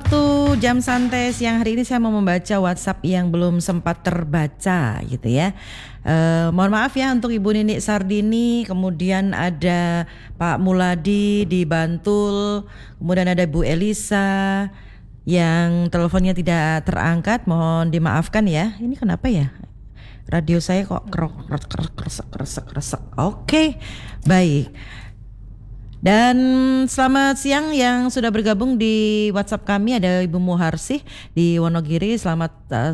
waktu jam santai siang hari ini saya mau membaca WhatsApp yang belum sempat terbaca gitu ya. Mohon maaf ya untuk Ibu Nini Sardini, kemudian ada Pak Muladi di Bantul, kemudian ada Bu Elisa yang teleponnya tidak terangkat, mohon dimaafkan ya. Ini kenapa ya? Radio saya kok kresek. Oke, baik. Dan selamat siang yang sudah bergabung di WhatsApp kami, ada Ibu Muharsih di Wonogiri. Selamat